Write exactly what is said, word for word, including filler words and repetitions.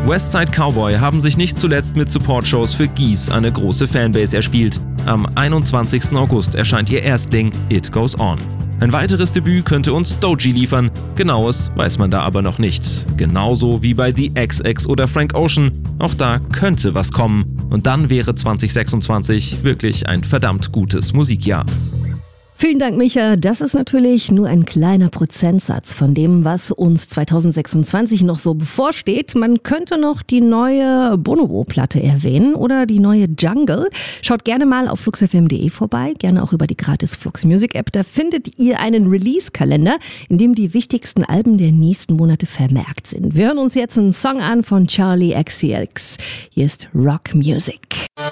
Westside Cowboy haben sich nicht zuletzt mit Support-Shows für Geese eine große Fanbase erspielt. Am einundzwanzigsten August erscheint ihr Erstling It Goes On. Ein weiteres Debüt könnte uns Doechii liefern, genaues weiß man da aber noch nicht. Genauso wie bei The X X oder Frank Ocean, auch da könnte was kommen. Und dann wäre zwanzig sechsundzwanzig wirklich ein verdammt gutes Musikjahr. Vielen Dank, Micha. Das ist natürlich nur ein kleiner Prozentsatz von dem, was uns zwanzig sechsundzwanzig noch so bevorsteht. Man könnte noch die neue Bonobo-Platte erwähnen oder die neue Jungle. Schaut gerne mal auf flux f m punkt d e vorbei, gerne auch über die gratis Flux Music App. Da findet ihr einen Release-Kalender, in dem die wichtigsten Alben der nächsten Monate vermerkt sind. Wir hören uns jetzt einen Song an von Charli X C X. Hier ist Rock Music.